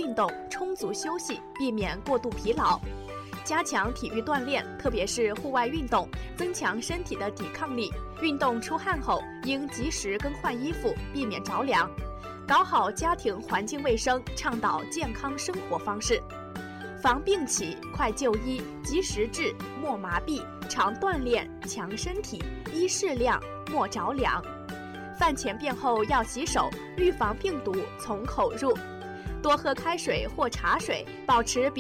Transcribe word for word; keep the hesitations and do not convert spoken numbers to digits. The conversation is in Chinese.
运动，充足休息，避免过度疲劳。加强体育锻炼，特别是户外运动，增强身体的抵抗力。运动出汗后，应及时更换衣服，避免着凉。搞好家庭环境卫生，倡导健康生活方式。防病起，快就医，及时治，莫麻痹，常锻炼，强身体，宜适量，莫着凉。饭前便后要洗手，预防病毒从口入。多喝开水或茶水，保持鼻